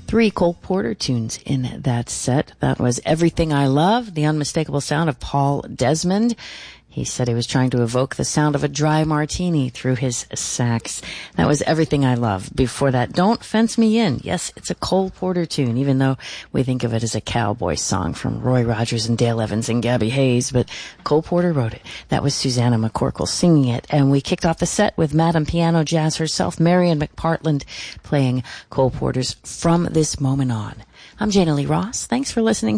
Three Cole Porter tunes in that set. That was Everything I Love, the unmistakable sound of Paul Desmond. He said he was trying to evoke the sound of a dry martini through his sax. That was Everything I Love. Before that, Don't Fence Me In. Yes, it's a Cole Porter tune, even though we think of it as a cowboy song from Roy Rogers and Dale Evans and Gabby Hayes, but Cole Porter wrote it. That was Susanna McCorkle singing it, and we kicked off the set with Madame Piano Jazz herself, Marian McPartland, playing Cole Porter's From This Moment On. I'm Jana Lee Ross. Thanks for listening